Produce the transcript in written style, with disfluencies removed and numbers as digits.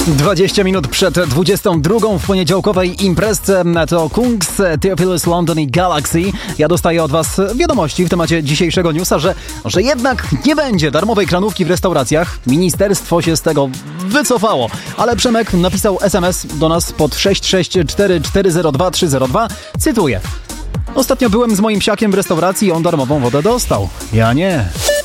20 minut przed 22 w poniedziałkowej imprezce to Kungs, Theophilus, London i Galaxy. Ja dostaję od was wiadomości w temacie dzisiejszego newsa, że jednak nie będzie darmowej kranówki w restauracjach. Ministerstwo się z tego wycofało. Ale Przemek napisał SMS do nas pod 664402302. Cytuję. Ostatnio byłem z moim psiakiem w restauracji i on darmową wodę dostał. Ja nie.